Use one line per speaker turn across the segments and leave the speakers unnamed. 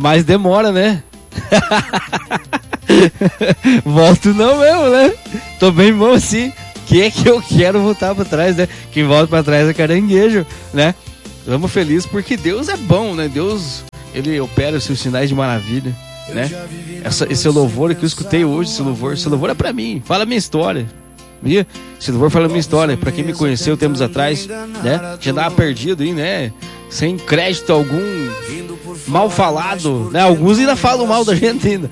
Mas demora, né? Volto não mesmo, né? Tô bem bom assim. Que é que eu quero voltar pra trás, né? Quem volta pra trás é caranguejo, né? Estamos felizes porque Deus é bom, né? Deus, Ele opera os seus sinais de maravilha, né? Esse louvor que eu escutei hoje, esse louvor é pra mim, fala a minha história. Esse louvor fala a minha história. Pra quem me conheceu tempos atrás, né? Já andava perdido aí, né? Sem crédito algum, mal falado, né? Alguns ainda falam mal da gente ainda.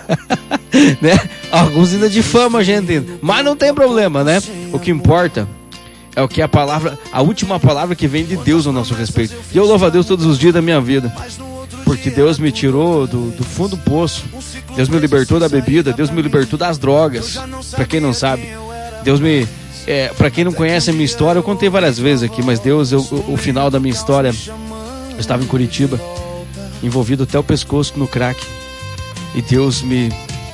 Né? Alguns ainda difamam a gente ainda. Mas não tem problema, né? O que importa é o que a última palavra que vem de Deus ao nosso respeito. E eu louvo a Deus todos os dias da minha vida, porque Deus me tirou do fundo do poço. Deus me libertou da bebida. Deus me libertou das drogas. Pra quem não sabe, Deus me... pra quem não conhece a minha história, eu contei várias vezes aqui, mas Deus, o final da minha história, eu estava em Curitiba, envolvido até o pescoço no crack. E Deus me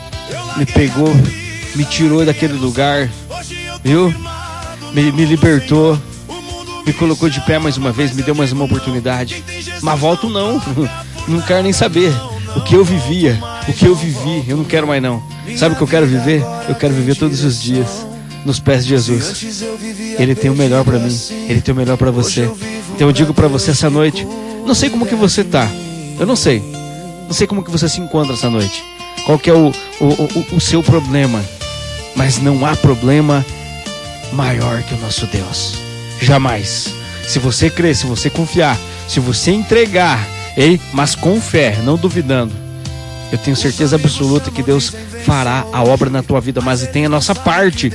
pegou, me tirou daquele lugar, viu? Me libertou, me colocou de pé mais uma vez, me deu mais uma oportunidade. Mas volto não, não quero nem saber. O que eu vivia, o que eu vivi, eu não quero mais não. Sabe o que eu quero viver? Eu quero viver todos os dias nos pés de Jesus. Ele tem o melhor pra mim, Ele tem o melhor pra você. Então eu digo pra você essa noite, não sei como que você tá, eu não sei como que você se encontra essa noite, qual que é o seu problema, mas não há problema maior que o nosso Deus, jamais. Se você crer, se você confiar, se você entregar, mas com fé, não duvidando, eu tenho certeza absoluta que Deus fará a obra na tua vida. Mas tem a nossa parte,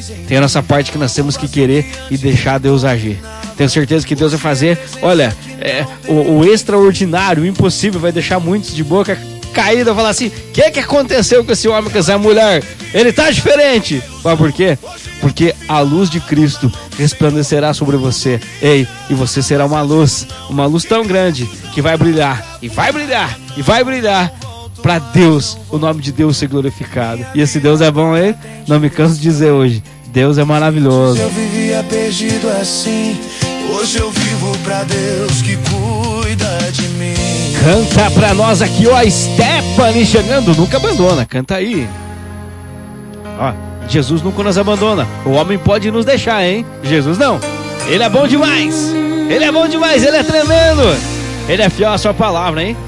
que nós temos que querer e deixar Deus agir. Tenho certeza que Deus vai fazer, olha, o extraordinário, o impossível, vai deixar muitos de boca caída, falar assim: o que aconteceu com esse homem, com essa mulher? Ele tá diferente. Sabe por quê? Porque a luz de Cristo resplandecerá sobre você. E você será uma luz tão grande que vai brilhar, e vai brilhar, e vai brilhar, para Deus, o nome de Deus ser glorificado. E esse Deus é bom, hein? Não me canso de dizer hoje, Deus é maravilhoso.
Eu vivia perdido assim, hoje eu vivo pra Deus que cuida de mim.
Canta pra nós aqui, ó, Stephanie chegando, nunca abandona, canta aí. Ó, Jesus nunca nos abandona. O homem pode nos deixar, hein? Jesus não. Ele é bom demais. Ele é bom demais, ele é tremendo. Ele é fiel à sua palavra, hein?